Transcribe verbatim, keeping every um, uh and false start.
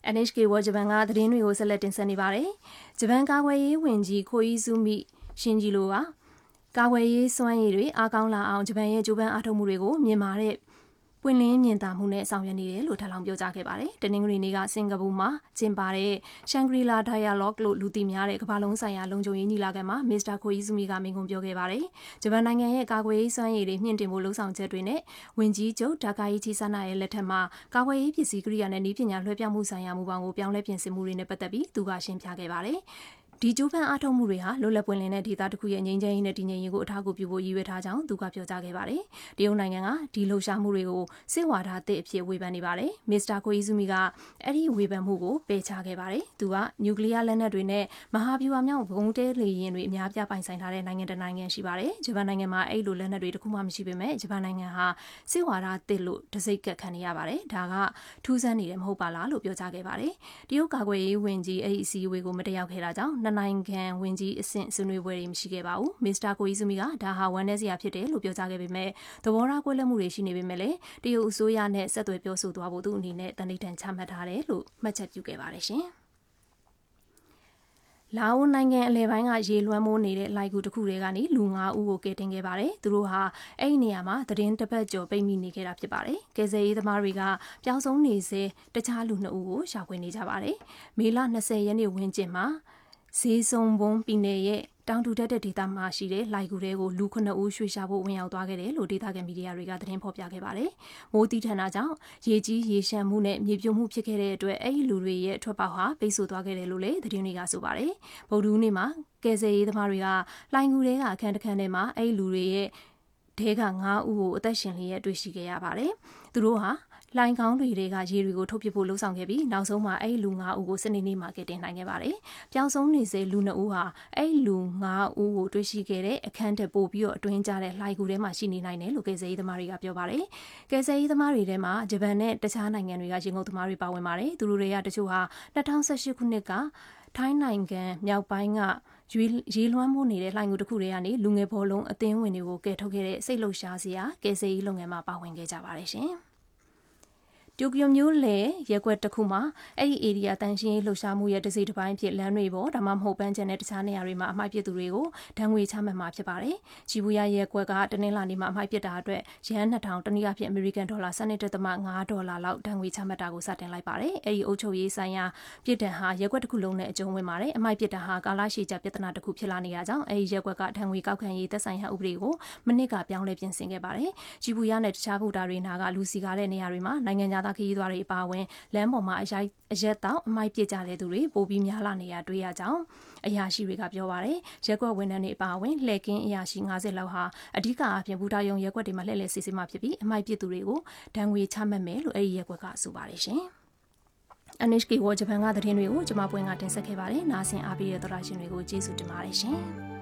เอ็น เอช เค วဂျပန်ကသတင်းတွေကိုဆက်လက်တင်ဆက်နေပါတယ်။ဂျပန်ကာကွယ်ရေးဝန်ကြီးခိုအီဇူမီရှင်ဂျီလိုကကာကွယ်ရေးစွမ်းရည်တွေအားကောင်းလာအောင်ဂျပန်ရဲ့ကြိုးပမ်းအားထုတ်မှုတွေကိုမြင်မာတဲ့ပွင့်လင်းမြင်သာမှုနဲ့ဆောင်ရွက်နေတယ်လို့ထပ်လောင်းပြောကြားခဲ့ပါတယ်။တနင်္ဂနွေနေ့ကစင်ကာပူမှာကျင်းပတဲ့ Shangri-La Dialogue လို့လူသိများတဲ့ကမ္ဘာလုံးဆိုင်ရာလုံခြုံရေးညီလာခံမှာမစ္စတာခိုအီဇူမီကမိန့်ခွန်းပြောခဲ့ပါတယ်။ဂျပန်နိုင်ငံရဲ့ကာကွယ်ရေးစွမ်းရည်တွေမြင့်တင်ဖို့လှုံ့ဆော်ချက်တွေနဲ့ဝန်ကြီးချုပ်ဒါကာယီချီဆာနာရဲ့လက်ထက်မှာကာကွယ်ရေးပစ္စည်းကိရိယာနဲ့နည်းပညာလွှဲပြောင်းမှုဆိုင်ရာမူပေါင်းကိုပြောင်းလဲပြင်ဆင်မှုတွေနဲ့ပတ်သက်ပြီးသူကရှင်းပြခဲ့ပါတယ်။ဒီကျိုးပန်းအားထုတ်မှုတွေဟာလွတ်လပ်ပွင့်လင်းတဲ့ဒေသတစ်ခုရဲ့ငြိမ်းချမ်းရေးနဲ့တည်ငြိမ်ရေးကိုအထောက်အကူပြုဖို့ရည်ရွယ်ထားကြောင်းသူကပြောကြားခဲ့ပါတယ်။တရုတ်နိုင်ငံကဒီလှုပ်ရှားမှုတွေကိုစစ်ဝါဒအသစ်အဖြစ်ဝေဖန်နေပါတယ်။မစ္စတာခိုအီဇူမီကအဲ့ဒီဝေဖန်မှုကိုပယ်ချခဲ့ပါတယ်။သူကနျူကလ িয়ার လက်နက်တွေနဲ့မဟာဗျူဟာမြောက်ဘုံတဲလေယာဉ်တွေအများပြပိုင်ဆိုင်ထားတဲ့နိုင်ငံတစ်နိုင်ငံရှိပါတယ်။ဂျပန်နိုင်ငံမှာအဲ့လိုလက်နက်တွေတခုမှမရှိပေမဲ့ဂျပန်နိုင်ငံဟာစစ်ဝါဒအသစ်လို့တစိမ့်ကပ်ခံနေရပါတယ်။ဒါကထူးဆန်းနေတယ်မဟုတ်ပါလားလို့ပြောကြားခဲ့ပါတယ်။တရုတ်ကာကွယ်ရေးဝန်ကြီးအဲ့ဒီအစည်းအဝေးကိုမတက်ရောက်ခဲ့တာကြောင့်နှစ်နိုင်ငံဝန်ကြီးအဆင့်ဆွေးနွေးပွဲတွေမရှိခဲ့ပါဘူး။မစ္စတာကိုအီဇူမီကဒါဟာဝန်내စရာဖြစ်တယ်လို့ပြောကြားခဲ့ပေမဲ့သဘောထားကွဲလွဲမှုတွေရှိနေပေမဲ့လည်းတရုတ်အစိုးရနဲ့ဆက်သွယ်ပြောဆိုသွားဖို့သူအနေနဲ့တန်ဋိဌာန်ချမှတ်ထားတယ်လို့မှတ်ချက်ပြုခဲ့ပါတယ်ရှင်။လာအိုနိုင်ငံအလဲပိုင်းကရေလွှမ်းမိုးနေတဲ့လိုက်ကူတစ်ခုတွေကနေလူငါးဦးကိုကယ်တင်ခဲ့ပါတယ်။သူတို့ဟာအဲ့ဒီနေရာမှာသတင်းတစ်ပတ်ကျော်ပိတ်မိနေခဲ့တာဖြစ်ပါတယ်။ကယ်ဆယ်ရေးသမားတွေကပျောက်ဆုံးနေစေတခြားလူနှစ်ဦးကိုရှာဖွေနေကြပါတယ်။မေလနှစ်ဆယ်ရက်နေ့ဝန်းကျင်မှာဈေးစုံဘုံပြည်နယ်ရဲ့တောင်တူတက်တဲ့ဒေသမှာရှိတဲ့လိုက်ကူတွေကိုလူခုနှစ်ဦးရွှေ့ရှာဖို့ဝင်ရောက်သွားခဲ့တယ်လို့ဒေသခံမီဒီယာတွေကသတင်းဖော်ပြခဲ့ပါတယ်။မိုးတီးထန်တာကြောင့်ရေကြီးရေရှမ်းမှုနဲ့မြေပြိုမှုဖြစ်ခဲ့တဲ့အတွက်အဲ့ဒီလူတွေရဲ့ထွက်ပေါက်ဟာပိတ်ဆို့သွားခဲ့တယ်လို့လည်းသတင်းတွေကဆိုပါတယ်။ဗုဒ္ဓဦးနေ့မှာကယ်ဆယ်ရေးသမားတွေကလိုင်ကူတွေကအခန်းတစ်ခန်းထဲမှာအဲ့ဒီလူတွေရဲ့ဒဲကငါးဦးကိုအသက်ရှင်လျက်တွေ့ရှိခဲ့ရပါတယ်။သူတို့ဟာလိုင်ကောင်းတွေကရေတွေကိုထုတ်ပစ်ဖို့လှုံ့ဆော်ခဲ့ပြီးနောက်ဆုံးမှာအဲ့လူငါးဦးကိုစနေနေ့မှာကယ်တင်နိုင်ခဲ့ပါတယ်။ပျောက်ဆုံးနေစေလူနှစ်ဦးဟာအဲ့လူငါးဦးကိုတွေ့ရှိခဲ့တဲ့အခန်းတက်ပို့ပြီးတော့အတွင်းကျတဲ့လိုင်ကူထဲမှာရှိနေနိုင်တယ်လို့ကယ်ဆယ်ရေးသမားတွေကပြောပါတယ်။ကယ်ဆယ်ရေးသမားတွေထဲမှာဂျပန်နဲ့တခြားနိုင်ငံတွေကရေငုပ်သမားတွေပါဝင်ပါတယ်။သူတို့တွေကတချို့ဟာ၂၀၁၈ခုနှစ်ကထိုင်းနိုင်ငံမြောက်ပိုင်းကရေလွှမ်းမိုးနေတဲ့လှိုင်ကူတစ်ခုတွေကနေလူငယ်ဘောလုံးအသင်းဝင်တွေကိုကယ်ထုတ်ခဲ့တဲ့စိတ်လှုပ်ရှားစရာကယ်ဆယ်ရေးလုပ်ငန်းမှာပါဝင်ခဲ့ကြပါတယ်ရှင်။တိုကျိုမြို့လေရက်ွက်တစ်ခုမှာအဲ့ဒီ area တန်ရှင်းရေးလှုပ်ရှားမှုရဲ့တစ်စိတ်တစ်ပိုင်းဖြစ်လမ်းတွေပေါ်ဒါမှမဟုတ်ပန်းချန်တဲ့တခြားနေရာတွေမှာအမိုက်ပစ်သူတွေကိုဒဏ်ငွေချမှတ်မှာဖြစ်ပါတယ်။ဂျီဘူယာရက်ွက်ကတနင်္လာနေ့မှာအမိုက်ပစ်တာအတွက်ရန်နှစ်ထောင်တနည်းအားဖြင့်အမေရိကန်ဒေါ်လာ၁၂.၅ဒေါ်လာလောက်ဒဏ်ငွေချမှတ်တာကိုစတင်လိုက်ပါတယ်။အဲ့ဒီအုပ်ချုပ်ရေးဆိုင်ရာပြည်တံဟာရက်ွက်တစ်ခုလုံးနဲ့အကျုံးဝင်ပါတယ်။အမိုက်ပစ်တာဟာကာလရှည်ကြာပြဿနာတစ်ခုဖြစ်လာနေတာကြောင့်အဲ့ဒီရက်ွက်ကဒဏ်ငွေကောက်ခံရေးသက်ဆိုင်ရာဥပဒေကိုမနစ်ကပြောင်းလဲပြင်ဆင်ခဲ့ပါတယ်။ဂျီဘူယာနဲ့တခြားဘူတာတွေနာကလူစီကားတဲ့နေရာတွေမှာနိုင်ငံသားခရီးသွားတွေအပါဝင်လမ်းပေါ်မှာအရိုက်အရက်တောက်အမိုက်ပစ်ကြတဲ့သူတွေပိုပြီးများလာနေရတွေ့ရကြောင်းအရာရှိတွေကပြောပါတယ်။ရက်ကွက်ဝန်ထမ်းတွေအပါဝင်လှည့်ကင်းအရာရှိ၅၀လောက်ဟာအဓိကအပြင်ဘူတာယုံရက်ကွက်တွေမှာလှည့်လည်စစ်ဆေးမှဖြစ်ပြီးအမိုက်ပစ်သူတွေကိုဒဏ်ငွေချမှတ်မယ်လို့အဲ့ဒီရက်ကွက်ကဆိုပါတယ်ရှင်။ အန် エイချ ကေ ဝဂျပန်ကသတင်းတွေကိုကျွန်မပွင့်ကတင်ဆက်ခဲ့ပါတယ်။နားဆင်အားပေးတဲ့သောတာရှင်တွေကိုကျေးဇူးတင်ပါတယ်ရှင်။